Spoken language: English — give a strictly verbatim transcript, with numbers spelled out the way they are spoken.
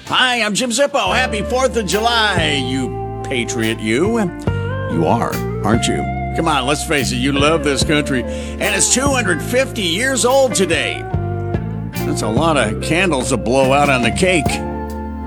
Hi, I'm Jim Zippo. Happy fourth of July, you patriot, you. You are, aren't you? Come on, let's face it, you love this country. And it's two hundred fifty years old today. That's a lot of candles to blow out on the cake.